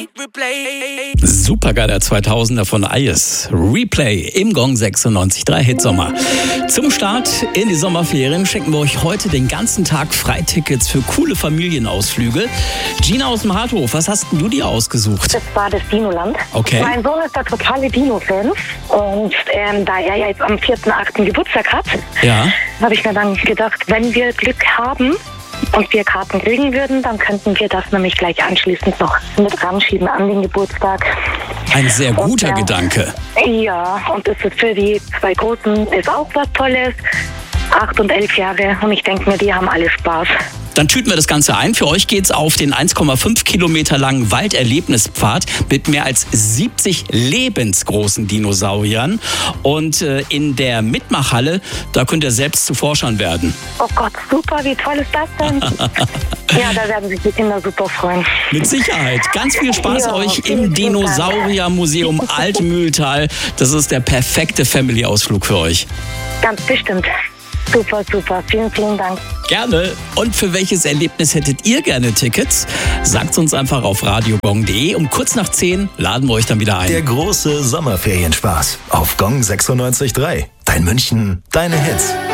Supergeiler 2000er von Ayes. Replay im Gong 96.3 Hitsommer. Zum Start in die Sommerferien schenken wir euch heute den ganzen Tag Freitickets für coole Familienausflüge. Gina aus dem Harthof, was hast denn du dir ausgesucht? Das war das Dinoland. Okay. Mein Sohn ist der totale Dino-Fan. Und da er ja jetzt am 4.8. Geburtstag hat, habe ich mir dann gedacht, wenn wir Glück haben und wir Karten kriegen würden, dann könnten wir das nämlich gleich anschließend noch mit ranschieben an den Geburtstag. Ein sehr guter Gedanke. Ja, und das ist für die zwei Großen ist auch was Tolles. 8 und 11 Jahre und ich denke mir, die haben alle Spaß. Dann tüten wir das Ganze ein. Für euch geht's auf den 1,5 Kilometer langen Walderlebnispfad mit mehr als 70 lebensgroßen Dinosauriern. Und in der Mitmachhalle, da könnt ihr selbst zu Forschern werden. Oh Gott, super, wie toll ist das denn? Ja, da werden sich die Kinder super freuen. Mit Sicherheit. Ganz viel Spaß euch im Dinosauriermuseum Altmühltal. Das ist der perfekte Family-Ausflug für euch. Ganz bestimmt. Super, super. Vielen, vielen Dank. Gerne. Und für welches Erlebnis hättet ihr gerne Tickets? Sagt's uns einfach auf radiogong.de. Um kurz nach 10 laden wir euch dann wieder ein. Der große Sommerferienspaß auf Gong 96.3. Dein München, deine Hits.